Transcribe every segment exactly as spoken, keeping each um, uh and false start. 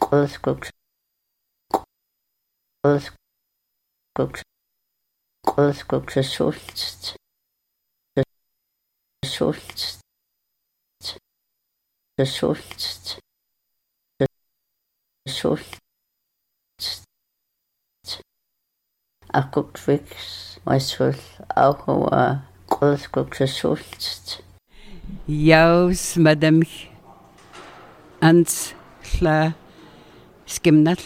Qulskux Qulskux Qulskux Schultz Schultz Schultz Schultz Akukfix Weißwolf auch Qulskux Schultz Jaus Madame Ans Hla Skimnal.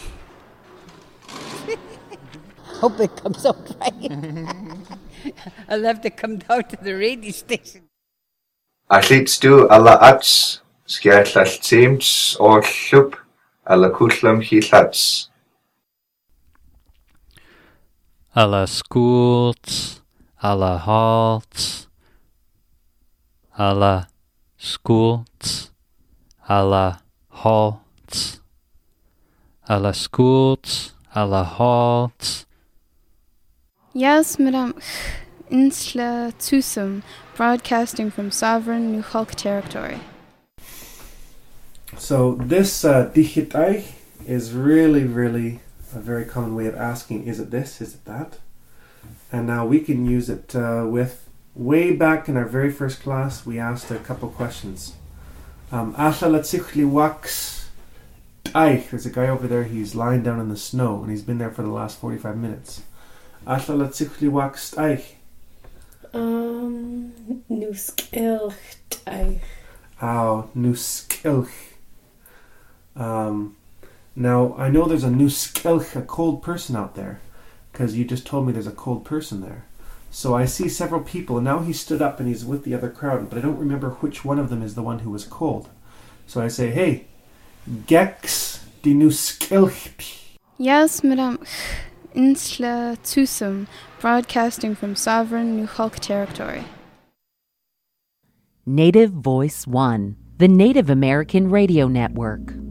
Hope it comes out right. I'll have to come down to the radio station. Allitstu alla ats skiallall teams or llub alla kullam hillats. Alla schools, alla halts, alla schools, alla halts, alla schools, alla halts. Yes, Madame Insla Tusum, broadcasting from sovereign New Hulk territory. So this uh, dichitai is really, really a very common way of asking, is it this, is it that? And now we can use it uh, with, way back in our very first class, we asked a couple questions. Um, Asha wax. There's a guy over there, he's lying down in the snow, and he's been there for the last forty-five minutes. Asha wax. Um, Nuskilch. Oh, Nuskilch. Um, now, I know there's a Nuskilch, a cold person out there, because you just told me there's a cold person there. So I see several people, and now he stood up and he's with the other crowd, but I don't remember which one of them is the one who was cold. So I say, hey, Gex di Nuskilch. Yes, Madame Insla Tusum, broadcasting from sovereign New Hulk territory. Native Voice One, the Native American Radio Network.